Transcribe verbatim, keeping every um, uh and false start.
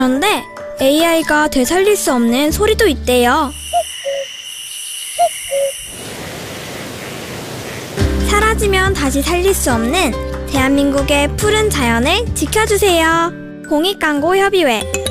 그런데 에이아이가 되살릴 수 없는 소리도 있대요. 사라지면 다시 살릴 수 없는 대한민국의 푸른 자연을 지켜주세요. 공익광고협의회